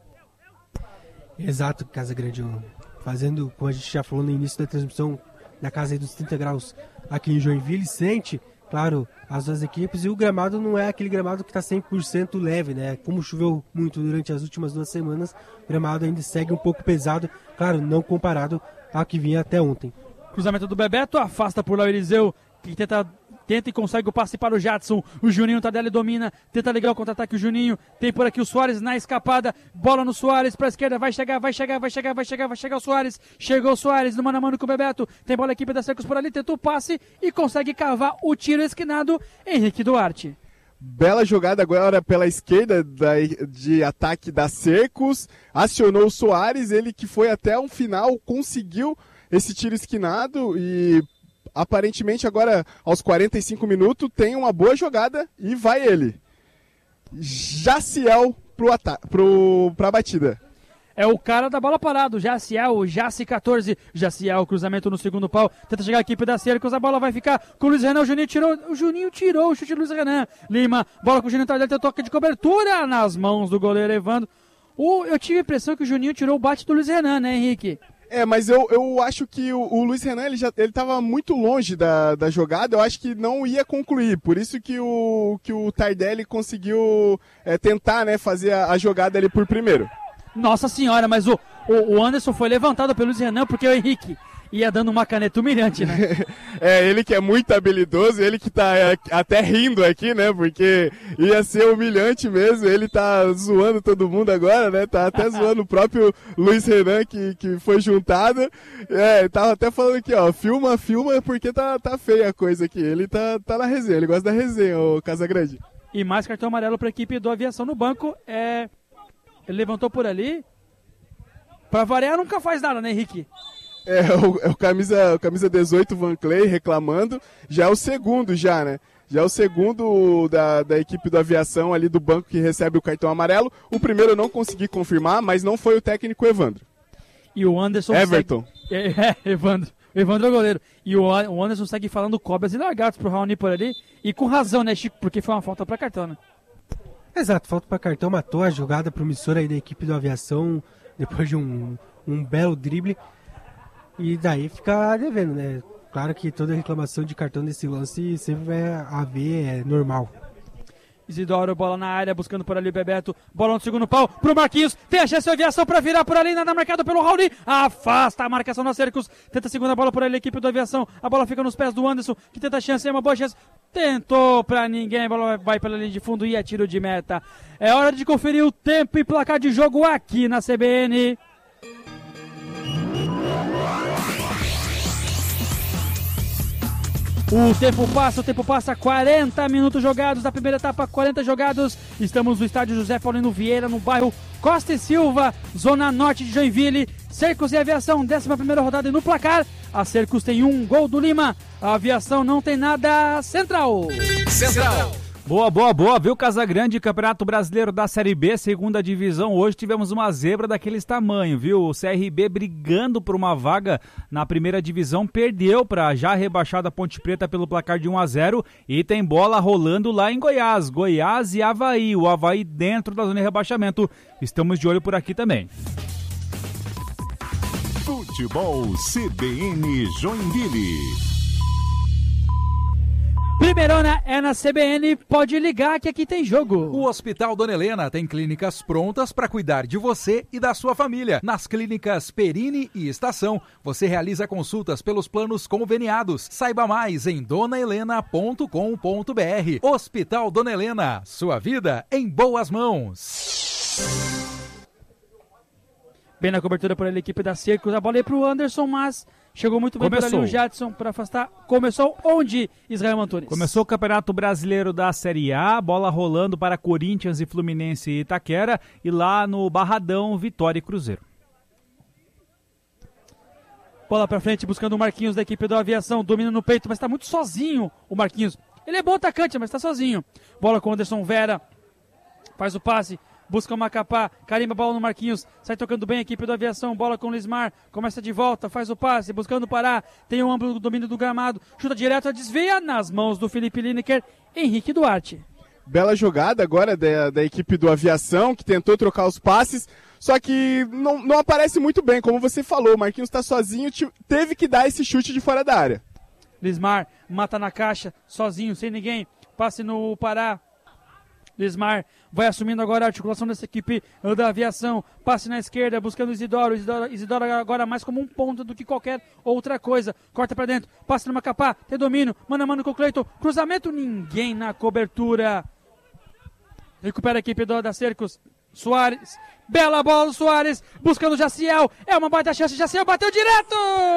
Exato, Casa Grande. Fazendo, como a gente já falou no início da transmissão, na casa aí dos 30 graus aqui em Joinville, sente, claro, as duas equipes. E o gramado não é aquele gramado que está 100% leve, né? Como choveu muito durante as últimas 2 semanas, o gramado ainda segue um pouco pesado, claro, não comparado ao que vinha até ontem. Cruzamento do Bebeto, afasta por lá o Eliseu, que tenta e consegue o passe para o Jadson. O Juninho Tardelli domina, tenta ligar o contra-ataque o Juninho. Tem por aqui o Soares na escapada. Bola no Soares para a esquerda. Vai chegar o Soares. Chegou o Soares no mano a mano com o Bebeto. Tem bola a equipe da Cercos por ali, tentou o passe e consegue cavar o tiro esquinado. Henrique Duarte. Bela jogada agora pela esquerda de ataque da Cercos. Acionou o Soares, ele que foi até um final, conseguiu esse tiro esquinado e aparentemente agora aos 45 minutos tem uma boa jogada e vai ele. Jaciel pra batida. É o cara da bola parada, o Jaciel, o Jaci 14. Jaciel, cruzamento no segundo pau. Tenta chegar a equipe da Cercos, a bola vai ficar com o Luiz Renan. O Juninho tirou o chute do Luiz Renan. Lima, bola com o Juninho Tardelli, tem toque de cobertura nas mãos do goleiro Evandro. Eu tive a impressão que o Juninho tirou o bate do Luiz Renan, né, Henrique? Mas eu acho que o Luiz Renan ele estava muito longe da jogada, eu acho que não ia concluir, por isso que o Tardelli conseguiu tentar, né, fazer a jogada ali por primeiro. Nossa senhora, mas o Anderson foi levantado pelo Luiz Renan porque o Henrique ia dando uma caneta humilhante, né? Ele que é muito habilidoso, ele que tá até rindo aqui, né? Porque ia ser humilhante mesmo, ele tá zoando todo mundo agora, né? Tá até zoando o próprio Luiz Renan que foi juntado. Tava até falando aqui, ó, filma porque tá feia a coisa aqui. Ele tá na resenha, ele gosta da resenha, o Casagrande. E mais cartão amarelo pra equipe do Aviação no banco, ele levantou por ali. Pra variar nunca faz nada, né, Henrique? O camisa 18, Van Clay, reclamando. Já é o segundo, né? Já é o segundo da equipe do Aviação ali do banco que recebe o cartão amarelo. O primeiro eu não consegui confirmar, mas não foi o técnico Evandro. E o Anderson... Everton. Evandro. O Evandro é o goleiro. E o Anderson segue falando cobras e largados pro Raoni por ali. E com razão, né, Chico? Porque foi uma falta pra cartão, né? Exato, falta pra cartão. Matou a jogada promissora aí da equipe do Aviação depois de um belo drible. E daí fica devendo, né? Claro que toda reclamação de cartão desse lance sempre vai haver, é normal. Isidoro, bola na área, buscando por ali o Bebeto, bola no segundo pau, pro Marquinhos, tem a chance de aviação pra virar por ali, nada marcado pelo Rauli, afasta a marcação da Cercos, tenta a segunda bola por ali, a equipe do Aviação, a bola fica nos pés do Anderson, que tenta a chance, é uma boa chance, tentou pra ninguém, a bola vai pela linha de fundo e é tiro de meta. É hora de conferir o tempo e placar de jogo aqui na CBN. O tempo passa, 40 minutos jogados, da primeira etapa, 40 jogados. Estamos no estádio José Paulino Vieira, no bairro Costa e Silva, zona norte de Joinville. Cercos e Aviação, 11ª rodada e no placar. A Cercos tem 1 gol do Lima, a Aviação não tem nada. Central. Boa, viu, Casagrande? Campeonato Brasileiro da Série B, 2ª divisão. Hoje tivemos uma zebra daqueles tamanhos, viu? O CRB brigando por uma vaga na primeira divisão, perdeu para já rebaixada Ponte Preta pelo placar de 1-0 e tem bola rolando lá em Goiás. Goiás e Avaí, o Avaí dentro da zona de rebaixamento. Estamos de olho por aqui também. Futebol CBN Joinville. Primeirona é na CBN, pode ligar que aqui tem jogo. O Hospital Dona Helena tem clínicas prontas para cuidar de você e da sua família. Nas clínicas Perini e Estação, você realiza consultas pelos planos conveniados. Saiba mais em donahelena.com.br. Hospital Dona Helena, sua vida em boas mãos. Bem na cobertura por ali, a equipe da Cercos, a bola é pro Anderson, mas chegou muito bem por ali o Jadson para afastar. Começou onde, Israel Antunes? Começou o Campeonato Brasileiro da Série A, bola rolando para Corinthians e Fluminense e Itaquera, e lá no Barradão, Vitória e Cruzeiro. Bola pra frente, buscando o Marquinhos da equipe da Aviação, domina no peito, mas tá muito sozinho o Marquinhos. Ele é bom atacante, mas tá sozinho. Bola com o Anderson Vera, faz o passe. Busca o Macapá, carimba a bola no Marquinhos, sai tocando bem a equipe da Aviação, bola com o Lismar, começa de volta, faz o passe, buscando parar, tem um amplo domínio do gramado, chuta direto, desvia nas mãos do Felipe Lineker, Henrique Duarte. Bela jogada agora da equipe do Aviação, que tentou trocar os passes, só que não aparece muito bem, como você falou, o Marquinhos está sozinho, teve que dar esse chute de fora da área. Lismar mata na caixa, sozinho, sem ninguém, passe no Pará. Lismar vai assumindo agora a articulação dessa equipe da Aviação, passe na esquerda, buscando o Isidoro agora mais como um ponto do que qualquer outra coisa, corta pra dentro, passe no Macapá, tem domínio, mano a mano com o Cleiton, cruzamento, ninguém na cobertura, recupera a equipe da Cercos, Soares, bela bola do Soares, buscando o Jaciel, é uma baita chance, Jaciel bateu direto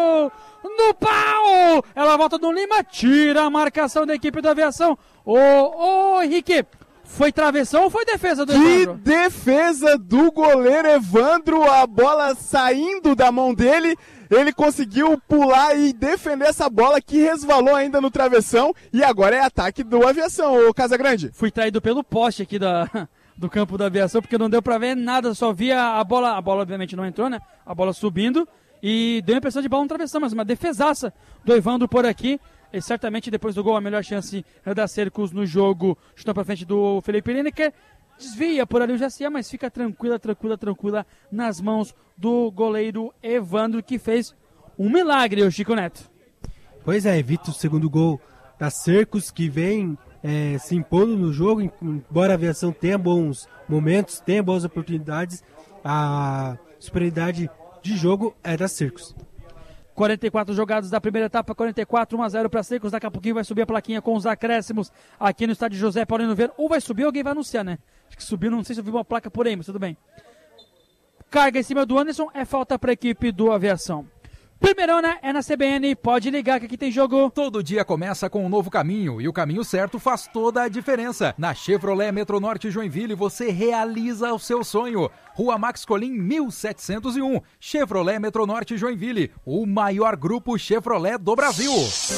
no pau, ela volta do Lima, tira a marcação da equipe da Aviação, ô Henrique, foi travessão ou foi defesa do Evandro? Que defesa do goleiro Evandro, a bola saindo da mão dele, ele conseguiu pular e defender essa bola que resvalou ainda no travessão e agora é ataque do Aviação, ô Casagrande. Fui traído pelo poste aqui do campo da Aviação porque não deu pra ver nada, só via a bola obviamente não entrou, né? A bola subindo e deu a impressão de bola no travessão, mas uma defesaça do Evandro por aqui. E certamente depois do gol a melhor chance da Cercos no jogo, chutando pra frente do Felipe Lineker, desvia por ali o Jaciel, mas fica tranquila nas mãos do goleiro Evandro, que fez um milagre, o Chico Neto. Pois é, evita o segundo gol da Cercos, que vem se impondo no jogo, embora a Aviação tenha bons momentos, tenha boas oportunidades, a superioridade de jogo é da Cercos. 44 jogados da primeira etapa, 44, 1-0 para Cercos. Daqui a pouquinho vai subir a plaquinha com os acréscimos aqui no estádio José Paulino Vieira. Ou vai subir ou alguém vai anunciar, né? Acho que subiu, não sei se eu vi uma placa por aí, mas tudo bem. Carga em cima do Anderson, é falta para a equipe do Aviação. Primeirona é na CBN, pode ligar que aqui tem jogo. Todo dia começa com um novo caminho e o caminho certo faz toda a diferença. Na Chevrolet Metronorte Joinville você realiza o seu sonho. Rua Max Colim 1701, Chevrolet Metronorte Joinville, o maior grupo Chevrolet do Brasil.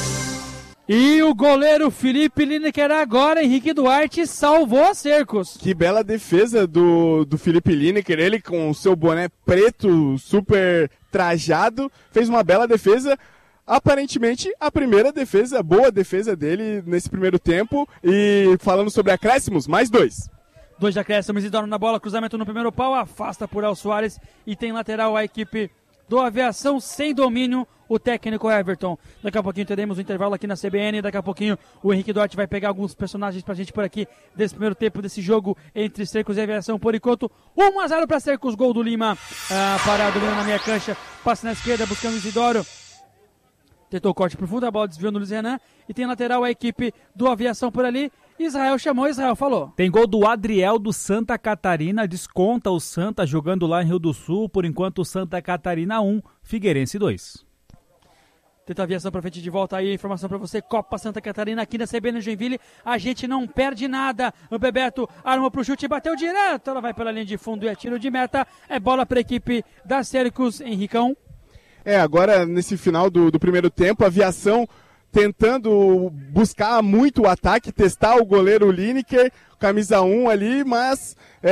E o goleiro Felipe Lineker agora, Henrique Duarte, salvou a Cercos. Que bela defesa do Felipe Lineker, ele com o seu boné preto super trajado, fez uma bela defesa. Aparentemente, a primeira defesa, boa defesa dele nesse primeiro tempo. E falando sobre acréscimos, mais 2. 2 de acréscimos, Isidoro na bola, cruzamento no primeiro pau, afasta por El Soares e tem lateral a equipe do Aviação sem domínio, o técnico Everton. Daqui a pouquinho teremos um intervalo aqui na CBN, daqui a pouquinho o Henrique Duarte vai pegar alguns personagens pra gente por aqui desse primeiro tempo desse jogo entre Cercos e Aviação. Por enquanto, 1-0 para Cercos, gol do Lima, parado na minha cancha, passe na esquerda buscando o Isidoro. Tentou o corte profundo, a bola desviou no Luiz Renan e tem lateral a equipe do Aviação por ali. Israel chamou, Israel falou. Tem gol do Adriel do Santa Catarina, desconta o Santa jogando lá em Rio do Sul, por enquanto Santa Catarina 1, Figueirense 2. Tenta a Aviação pra frente de volta aí, informação pra você, Copa Santa Catarina aqui na CBN Joinville, a gente não perde nada. O Bebeto arma pro chute, bateu direto, ela vai pela linha de fundo e é tiro de meta, é bola pra equipe da Cercos, Henricão. Agora nesse final do primeiro tempo, a Aviação tentando buscar muito o ataque, testar o goleiro Lineker, camisa 1 ali, mas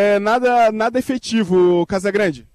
nada efetivo, Casagrande.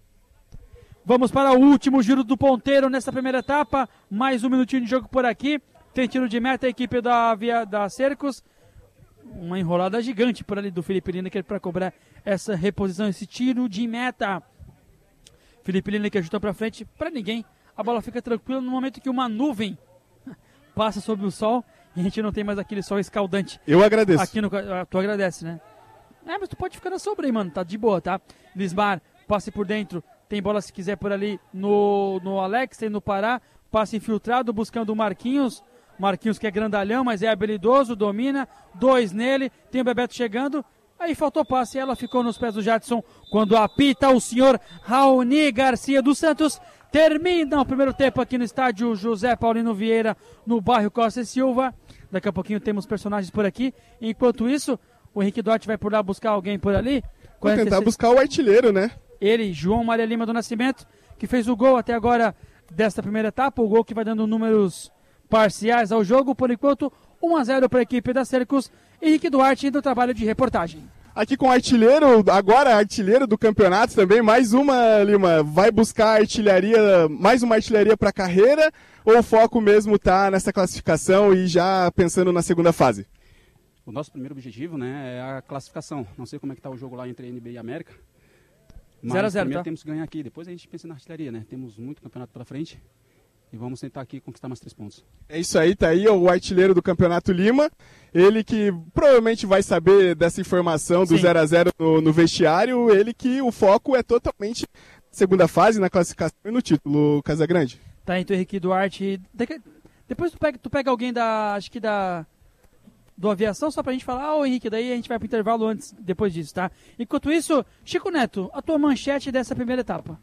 Vamos para o último giro do ponteiro nessa primeira etapa, mais um minutinho de jogo por aqui, tem tiro de meta a equipe da Cercos, uma enrolada gigante por ali do Felipe Lineker para cobrar essa reposição, esse tiro de meta. Felipe Lineker ajudou para frente, para ninguém. A bola fica tranquila no momento que uma nuvem passa sobre o sol e a gente não tem mais aquele sol escaldante. Eu agradeço. Tu agradece, né? Mas tu pode ficar na sombra aí, mano. Tá de boa, tá? Lismar, passe por dentro. Tem bola se quiser por ali no Alex, tem no Pará. Passe infiltrado, buscando o Marquinhos. Marquinhos que é grandalhão, mas é habilidoso, domina. 2 nele. Tem o Bebeto chegando. Aí faltou passe, ela ficou nos pés do Jadson. Quando apita o senhor Raoni Garcia dos Santos. Termina o primeiro tempo aqui no estádio José Paulino Vieira, no bairro Costa e Silva. Daqui a pouquinho temos personagens por aqui. Enquanto isso, o Henrique Duarte vai por lá buscar alguém por ali. Vou tentar buscar o artilheiro, né? Ele, João Maria Lima do Nascimento, que fez o gol até agora desta primeira etapa. O gol que vai dando números parciais ao jogo. Por enquanto, 1-0 para a equipe da Cercos. Henrique Duarte do trabalho de reportagem. Aqui com o artilheiro, agora artilheiro do campeonato também, mais uma, Lima, vai buscar artilharia, mais uma artilharia para a carreira, ou o foco mesmo tá nessa classificação e já pensando na segunda fase? O nosso primeiro objetivo, né, é a classificação. Não sei como é que tá o jogo lá entre NB e América, mas 0-0, primeiro tá? temos que ganhar aqui, depois a gente pensa na artilharia, né, temos muito campeonato pela frente. E vamos tentar aqui conquistar mais 3 pontos. É isso aí, tá aí o artilheiro do Campeonato Lima. Ele que provavelmente vai saber dessa informação do 0-0 no vestiário. Ele que o foco é totalmente segunda fase, na classificação e no título, Casagrande. Tá, então Henrique Duarte. Depois tu pega alguém do Aviação, só pra gente falar, Henrique, daí a gente vai pro intervalo depois disso, tá? Enquanto isso, Chico Neto, a tua manchete dessa primeira etapa.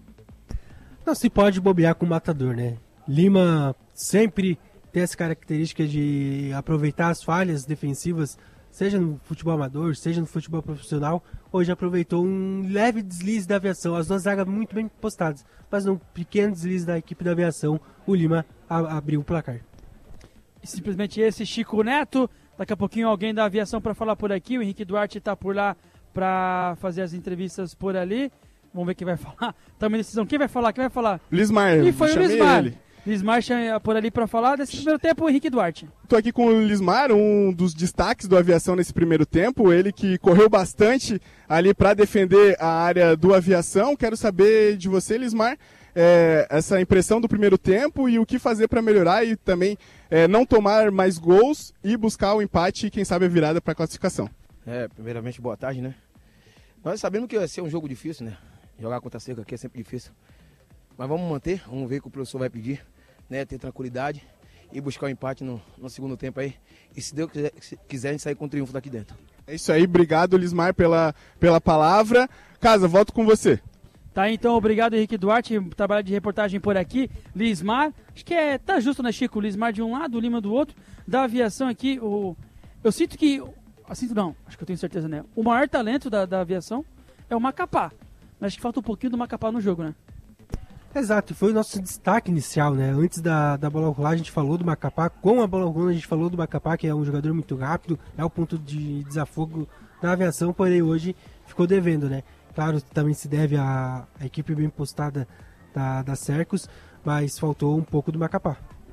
Não se pode bobear com o matador, né? Lima sempre tem essa característica de aproveitar as falhas defensivas, seja no futebol amador, seja no futebol profissional. Hoje aproveitou um leve deslize da Aviação, as duas zagas muito bem postadas, mas num pequeno deslize da equipe da Aviação, o Lima abriu o placar. Simplesmente esse, Chico Neto. Daqui a pouquinho alguém da Aviação para falar por aqui, o Henrique Duarte tá por lá para fazer as entrevistas por ali. Vamos ver quem vai falar. Tá uma decisão. Quem vai falar? Lismar. E foi o Lismar. Ele. Lismar por ali para falar desse primeiro tempo, o Henrique Duarte. Estou aqui com o Lismar, um dos destaques do Aviação nesse primeiro tempo. Ele que correu bastante ali para defender a área do Aviação. Quero saber de você, Lismar, essa impressão do primeiro tempo e o que fazer para melhorar e também não tomar mais gols e buscar o empate e quem sabe a virada para a classificação. Primeiramente, boa tarde, né? Nós sabemos que vai ser um jogo difícil, né? Jogar contra a Cerca aqui é sempre difícil. Mas vamos manter, vamos ver o que o professor vai pedir, né? Ter tranquilidade e buscar o empate no segundo tempo aí. E se Deus quiser, a gente sair com o triunfo daqui dentro. É isso aí, obrigado, Lismar, pela palavra. Casa, volto com você. Tá, então, obrigado, Henrique Duarte, trabalho de reportagem por aqui. Lismar, acho que tá justo, né, Chico? Lismar de um lado, o Lima do outro. Da Aviação aqui, eu sinto que... Sinto não, acho que eu tenho certeza, né? O maior talento da Aviação é o Macapá. Mas acho que falta um pouquinho do Macapá no jogo, né? Exato, foi o nosso destaque inicial, né? Antes da bola rolar a gente falou do Macapá, com a bola rolando a gente falou do Macapá, que é um jogador muito rápido, é o ponto de desafogo da Aviação, porém hoje ficou devendo, né? Claro, também se deve à equipe bem postada da Cercos, mas faltou um pouco do Macapá.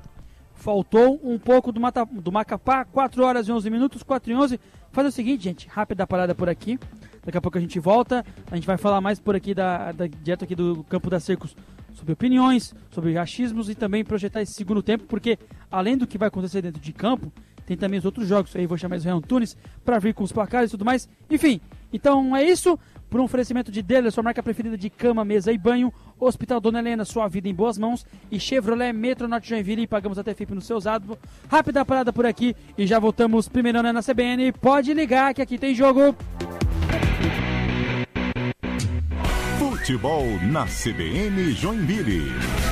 Faltou um pouco do Macapá, 4 horas e 11 minutos, 4 e 11. Faz o seguinte, gente, rápida parada por aqui. Daqui a pouco a gente volta. A gente vai falar mais por aqui, direto aqui do campo da Cercos, sobre opiniões, sobre achismos e também projetar esse segundo tempo, porque além do que vai acontecer dentro de campo, tem também os outros jogos. Aí vou chamar o Renan Tunes para vir com os placares e tudo mais. Enfim, então é isso. Por um oferecimento de Deller, sua marca preferida de cama, mesa e banho, Hospital Dona Helena, sua vida em boas mãos, e Chevrolet Metronorte Joinville, e pagamos até FIP no seu usado. Rápida parada por aqui e já voltamos primeiro na CBN. Pode ligar que aqui tem jogo. Futebol na CBN Joinville.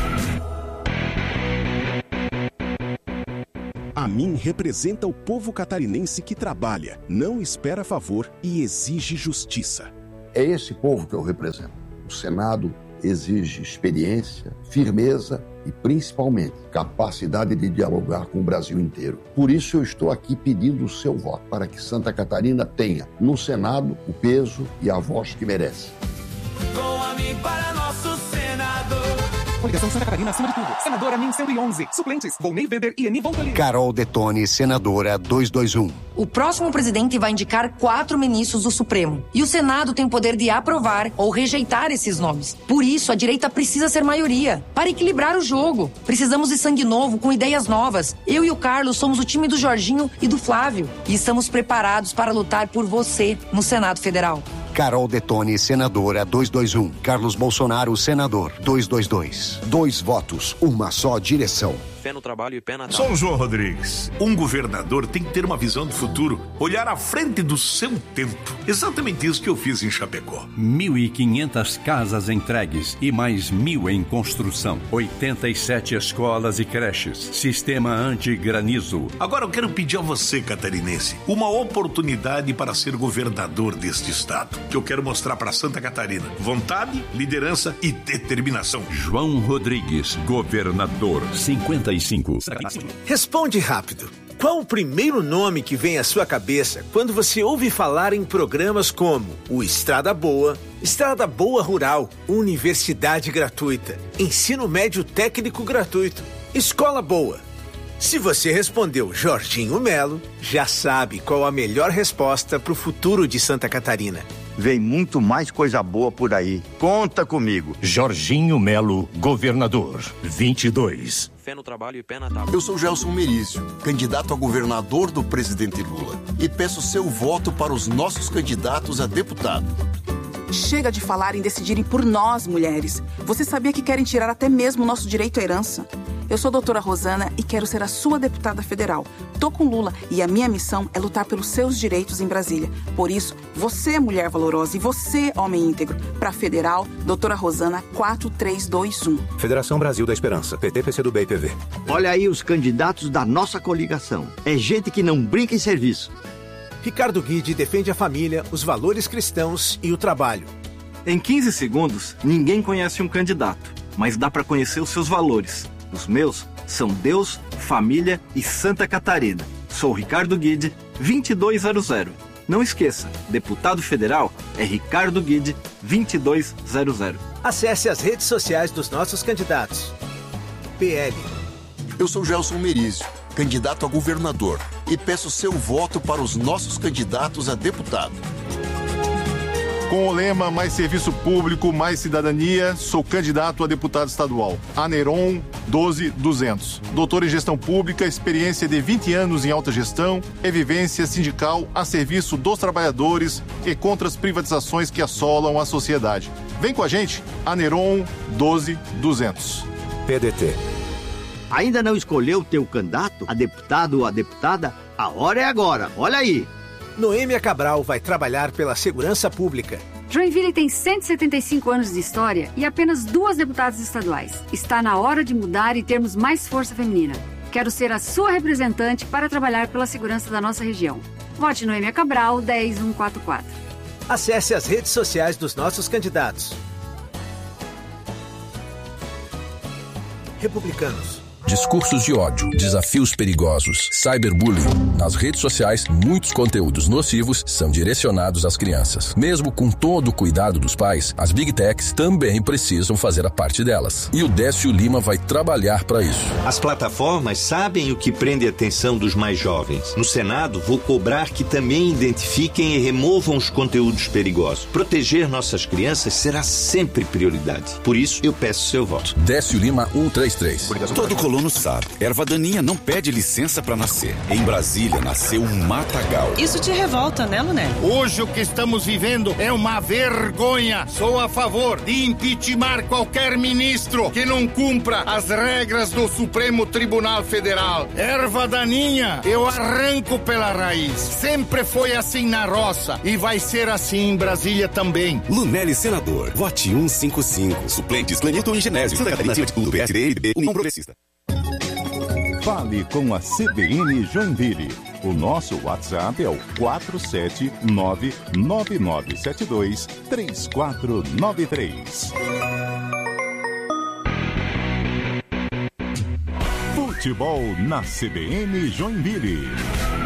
A mim representa o povo catarinense que trabalha, não espera favor e exige justiça. É esse povo que eu represento. O Senado exige experiência, firmeza e, principalmente, capacidade de dialogar com o Brasil inteiro. Por isso eu estou aqui pedindo o seu voto, para que Santa Catarina tenha, no Senado, o peso e a voz que merece. Com a mim para nosso senador. Coligação Santa Catarina acima de tudo. Senadora NIM 111. Suplentes, Volney Weber e Eni Voltoli. Carol Detone, senadora 221. O próximo presidente vai indicar 4 ministros do Supremo. E o Senado tem o poder de aprovar ou rejeitar esses nomes. Por isso, a direita precisa ser maioria. Para equilibrar o jogo. Precisamos de sangue novo, com ideias novas. Eu e o Carlos somos o time do Jorginho e do Flávio. E estamos preparados para lutar por você no Senado Federal. Carol Detone, senadora 221. Carlos Bolsonaro, senador 222. 2 votos, uma só direção. Fé no trabalho e pé na Sou o João Rodrigues. Um governador tem que ter uma visão do futuro, olhar à frente do seu tempo. Exatamente isso que eu fiz em Chapecó. 1.500 casas entregues e mais 1.000 em construção. 87 escolas e creches. Sistema anti-granizo. Agora eu quero pedir a você, catarinense, uma oportunidade para ser governador deste estado, que eu quero mostrar para Santa Catarina. Vontade, liderança e determinação. João Rodrigues, governador, 55. Responde rápido. Qual o primeiro nome que vem à sua cabeça quando você ouve falar em programas como o Estrada Boa Rural, Universidade Gratuita, Ensino Médio Técnico Gratuito, Escola Boa? Se você respondeu Jorginho Melo, já sabe qual a melhor resposta para o futuro de Santa Catarina. Vem muito mais coisa boa por aí. Conta comigo. Jorginho Melo, governador, 22. Fé no trabalho e pé na tábua. Eu sou Gelson Merizio, candidato a governador do presidente Lula. E peço seu voto para os nossos candidatos a deputado. Chega de falar em decidirem por nós, mulheres. Você sabia que querem tirar até mesmo o nosso direito à herança? Eu sou a doutora Rosana e quero ser a sua deputada federal. Tô com Lula e a minha missão é lutar pelos seus direitos em Brasília. Por isso, você, mulher valorosa, e você, homem íntegro, para federal, doutora Rosana 4321. Federação Brasil da Esperança, PT, PCdoB e PV. Olha aí os candidatos da nossa coligação. É gente que não brinca em serviço. Ricardo Guide defende a família, os valores cristãos e o trabalho. Em 15 segundos, ninguém conhece um candidato, mas dá para conhecer os seus valores. Os meus são Deus, família e Santa Catarina. Sou Ricardo Guide, 2200. Não esqueça, deputado federal é Ricardo Guide, 2200. Acesse as redes sociais dos nossos candidatos. PL. Eu sou Gelson Merizio, candidato a governador, e peço seu voto para os nossos candidatos a deputado. Com o lema Mais Serviço Público, Mais Cidadania, sou candidato a deputado estadual. Aneron 12200. Doutor em Gestão Pública, experiência de 20 anos em alta gestão e vivência sindical a serviço dos trabalhadores e contra as privatizações que assolam a sociedade. Vem com a gente, Aneron 12200. PDT. Ainda não escolheu o teu candidato, a deputado ou a deputada? A hora é agora, olha aí. Noêmia Cabral vai trabalhar pela segurança pública. Joinville tem 175 anos de história e apenas 2 deputadas estaduais. Está na hora de mudar e termos mais força feminina. Quero ser a sua representante para trabalhar pela segurança da nossa região. Vote Noêmia Cabral 10144. Acesse as redes sociais dos nossos candidatos. Republicanos. discursos de ódio, desafios perigosos, cyberbullying. Nas redes sociais, muitos conteúdos nocivos são direcionados às crianças. Mesmo com todo o cuidado dos pais, as Big Techs também precisam fazer a parte delas. E o Décio Lima vai trabalhar para isso. As plataformas sabem o que prende a atenção dos mais jovens. No Senado, vou cobrar que também identifiquem e removam os conteúdos perigosos. Proteger nossas crianças será sempre prioridade. Por isso, eu peço seu voto. Décio Lima 133. Todo colono sabe, erva daninha não pede licença para nascer. Em Brasília, nasceu um matagal. Isso te revolta, né, Lunelli? Hoje o que estamos vivendo é uma vergonha. Sou a favor de impeachment qualquer ministro que não cumpra as regras do Supremo Tribunal Federal. Erva daninha, eu arranco pela raiz. Sempre foi assim na roça e vai ser assim em Brasília também. Lunelli, senador. Vote 155. Suplentes, Clenilton e Genésio. Santa Catarina, acima de tudo, PSD, IDB, União Progressista. Fale com a CBN Joinville. O nosso WhatsApp é o 479-9972-3493. Futebol na CBN Joinville.